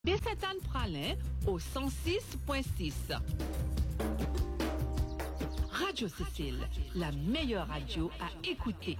Bécétane Pralin au 106.6. Radio Cécile, la meilleure radio à écouter.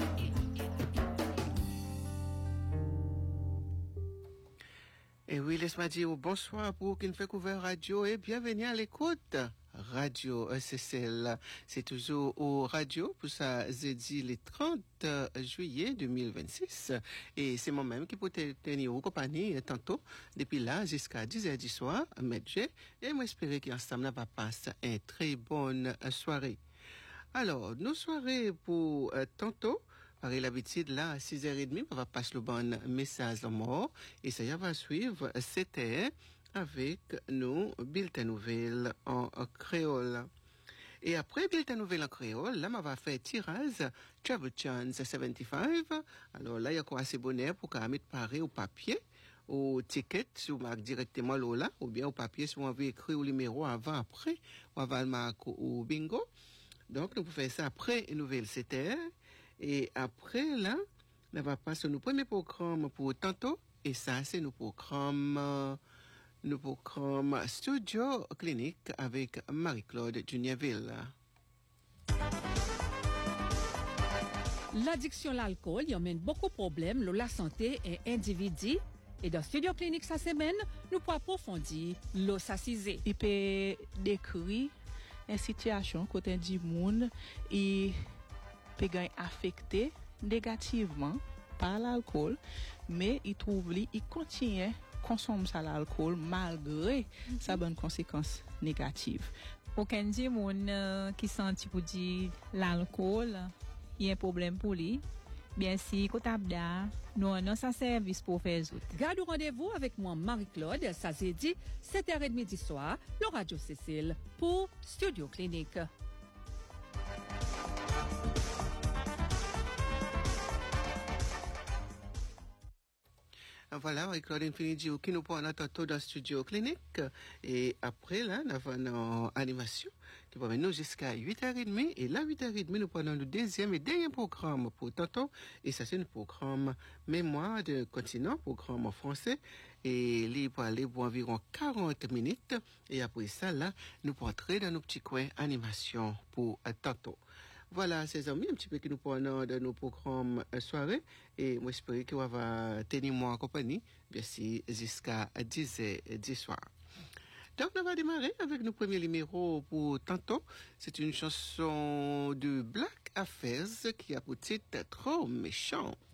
Et oui, laisse-moi dire bonsoir pour qui ne fait couvert radio et bienvenue à l'écoute. Radio Cécile, c'est toujours au radio pour ça, jeudi le 30 juillet 2026. Et c'est moi-même qui peux te tenir au compagnie tantôt, depuis là jusqu'à 10h du soir, Medjé. Et moi, j'espère qu'ensemble, on va passer une très bonne soirée. Alors, nos soirées pour tantôt, par l'habitude, là, à 6h30, on va passer le bon message en mort. Et ça va suivre 7h avec nos bulletins nouvelles en créole. Et après bulletin nouvelles en créole, là, on va faire tirage Travel Chance 75. Alors là, il y a quoi assez bonheur pour qu'on mette pareil au papier, au ticket, si vous marquez directement là, ou bien au papier, si vous avez écrit au numéro avant, après, ou avant le marque au bingo. Donc, nous pouvons faire ça après une nouvelle 7h. Et après, là, on va passer nos premiers programmes pour tantôt. Et ça, c'est nos programmes Studio Clinique avec Marie-Claude Juniaville. L'addiction à l'alcool y amène beaucoup de problèmes sur la santé et individu. Et dans Studio Clinique cette semaine, nous pouvons approfondir l'osacisé. Il peut décrire une situation côté du monde et peut affecter négativement par l'alcool, mais il trouve il continue consomme ça l'alcool malgré sa bonne conséquence négative. Aucun des monde qui senti pour dire l'alcool, il y a un problème pour lui. Bien si Kotabda, nous avons un service pour faire autres. Garde rendez-vous avec moi Marie-Claude, ça c'est dit 7h30 du soir, le Radio Cécile pour Studio Clinique. Voilà, avec Claude Infinity, qui nous prend tantôt dans le studio clinique. Et après, là, nous avons une animation qui va nous jusqu'à 8h30. Et là, 8h30, nous prenons le deuxième et dernier programme pour tantôt. Et ça, c'est un programme Mémoire de continent, programme en français. Et il va aller pour environ 40 minutes. Et après ça, là, nous pourrons entrer dans nos petits coins animation pour tantôt. Voilà, ces amis, un petit peu que nous prenons de nos programmes soirée. Et moi, j'espère que vous va tenir moi en compagnie, bien sûr, jusqu'à 10h du soir. Donc, on va démarrer avec nos premiers numéros pour tantôt. C'est une chanson de Black Affairs qui a pour titre Trop méchant.